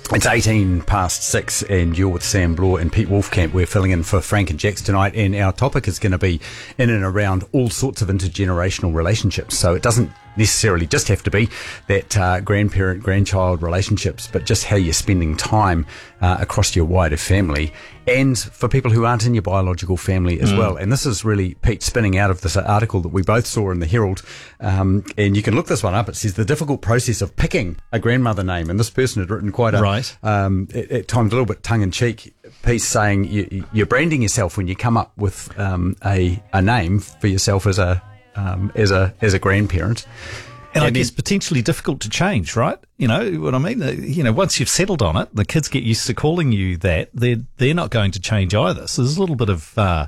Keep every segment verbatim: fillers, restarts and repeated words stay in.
It's eighteen past six and you're with Sam Bloor and Pete Wolfcamp. We're filling in for Frank and Jax tonight, and our topic is going to be in and around all sorts of intergenerational relationships. So it doesn't necessarily just have to be that uh, grandparent-grandchild relationships, but just how you're spending time uh, across your wider family, and for people who aren't in your biological family as mm. well. And this is really, Pete, spinning out of this article that we both saw in the Herald, um, and you can look this one up. It says the difficult process of picking a grandmother name, and this person had written quite a, right. um, at, at times a little bit tongue-in-cheek piece saying you, you're branding yourself when you come up with um, a, a name for yourself as a Um, as a as a grandparent. And, and I guess potentially difficult to change, right? You know what I mean? You know, once you've settled on it, the kids get used to calling you that. They're they're not going to change either. So there's a little bit of uh,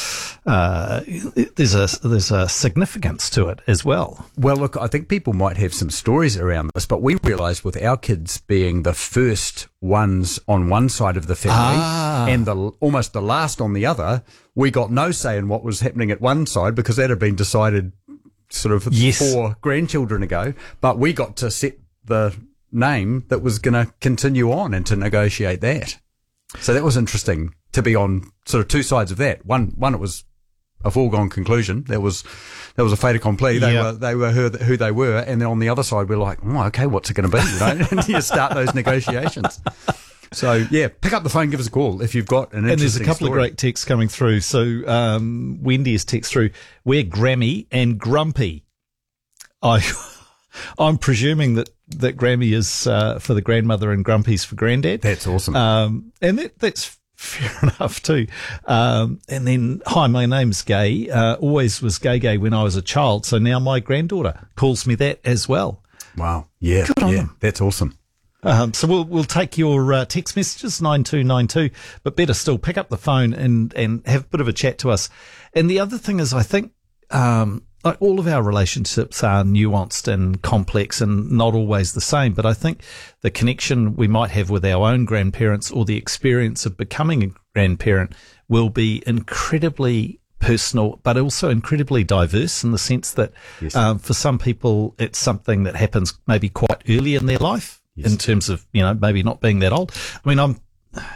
uh, there's a there's a significance to it as well. Well, look, I think people might have some stories around this, but we realised with our kids being the first ones on one side of the family ah. and the almost the last on the other, we got no say in what was happening at one side because that had been decided sort of yes. four grandchildren ago, but we got to set the name that was going to continue on and to negotiate that. So that was interesting to be on sort of two sides of that. One, one it was a foregone conclusion. There was, there was a fait accompli. They yeah. were, they were who, who they were. And then on the other side, we're like, oh, okay, what's it going to be? You know, and you start those negotiations. So, yeah, pick up the phone, give us a call if you've got an interesting And there's a couple story. of great texts coming through. So, um, Wendy has text through, we're Grammy and Grumpy. I, I'm presuming that, that Grammy is uh, for the grandmother and Grumpy's for granddad. That's awesome. Um, and that, that's fair enough too. Um, and then, hi, my name's Gay. Uh, always was Gay Gay when I was a child. So now my granddaughter calls me that as well. Wow. Yeah. Good on yeah. them. That's awesome. Um, so we'll we'll take your uh, text messages nine two nine two, but better still, pick up the phone and and have a bit of a chat to us. And the other thing is, I think um, like all of our relationships are nuanced and complex and not always the same. But I think the connection we might have with our own grandparents or the experience of becoming a grandparent will be incredibly personal, but also incredibly diverse in the sense that yes. um, for some people it's something that happens maybe quite early in their life. Yes. In terms of, you know, maybe not being that old. I mean, I'm,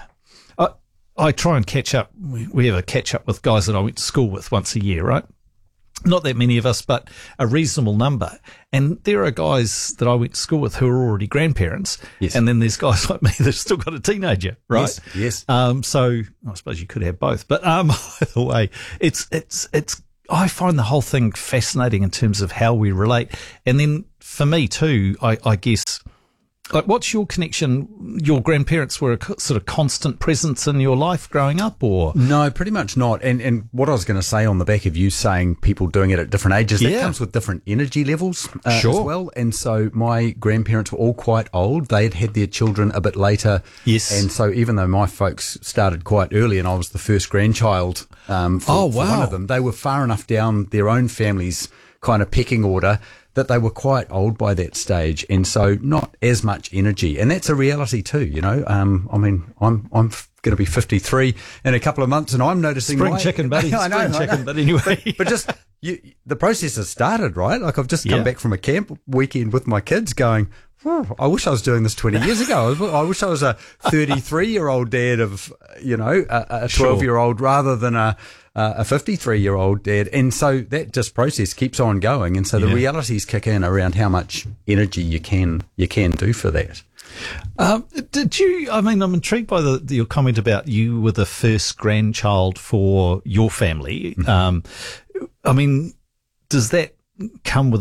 I, I try and catch up. We, we have a catch up with guys that I went to school with once a year, right? Not that many of us, but a reasonable number. And there are guys that I went to school with who are already grandparents. Yes. And then there's guys like me that've still got a teenager, right? Yes. Yes. Um, so I suppose you could have both, but, um, either way, it's, it's, it's, I find the whole thing fascinating in terms of how we relate. And then for me too, I, I guess, like, what's your connection? Your grandparents were a co- sort of constant presence in your life growing up, or? No, pretty much not. And and what I was going to say on the back of you saying people doing it at different ages, yeah. that comes with different energy levels uh, sure. as well. And so my grandparents were all quite old. They had had their children a bit later. Yes. And so even though my folks started quite early and I was the first grandchild um, for, oh, wow. for one of them, they were far enough down their own family's kind of pecking order that they were quite old by that stage, and so not as much energy, and that's a reality too. You know, um, I mean, I'm I'm f- going to be fifty-three in a couple of months, and I'm noticing spring my, chicken, buddy. I know, spring I know. chicken, but anyway, but, but just you, the process has started, right? Like I've just come yeah. back from a camp weekend with my kids, going, oh, I wish I was doing this twenty years ago. I, was, I wish I was a thirty-three-year-old dad of, you know, a, a twelve-year-old rather than a. Uh, a fifty-three-year-old dad, and so that just process keeps on going, and so the yeah. realities kick in around how much energy you can you can do for that. Um, did you? I mean, I'm intrigued by the, the, your comment about you were the first grandchild for your family. Mm-hmm. Um, I mean, does that come with